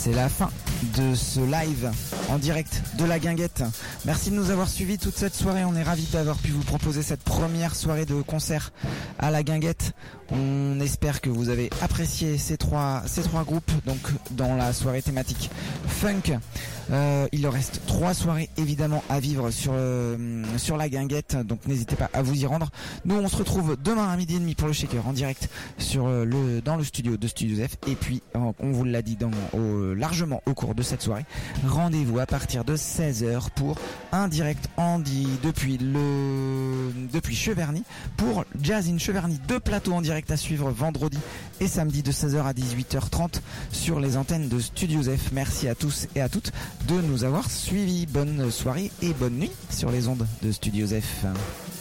C'est la fin de ce live en direct de la Guinguette. Merci de nous avoir suivis toute cette soirée. On est ravis d'avoir pu vous proposer cette première soirée de concert à la Guinguette. On espère que vous avez apprécié ces trois groupes donc dans la soirée thématique funk. Il leur reste 3 soirées évidemment à vivre sur la Guinguette, donc n'hésitez pas à vous y rendre. Nous on se retrouve demain à 12h30 pour le Shaker en direct dans le studio de Studio F. Et puis on vous l'a dit largement au cours de cette soirée, rendez-vous à partir de 16h pour un direct depuis Cheverny pour Jazz in Cheverny, 2 plateaux en direct à suivre vendredi et samedi de 16h à 18h30 sur les antennes de Studio F. Merci à tous et à toutes de nous avoir suivis. Bonne soirée et bonne nuit sur les ondes de Studio F.